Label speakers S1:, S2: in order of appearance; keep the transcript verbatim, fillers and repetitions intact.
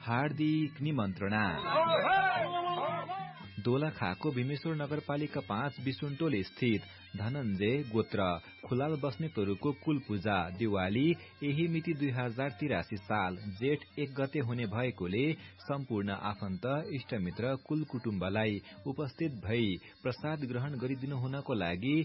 S1: हार्दिक निमन्त्रणा। दोलखाको भीमेश्वर नगरपालिका पाँच बिसुन्टोल स्थित धनञ्जय गोत्र खुलाल बस्नेतहरूको कुल पूजा दिवाली यही मिति दुई हजार तिरासी साल जेठ एक गते हुने भएकोले सम्पूर्ण आफन्त इष्टमित्र कुल कुटुम्बलाई उपस्थित भई प्रसाद ग्रहण गरिदिनु हुनको लागि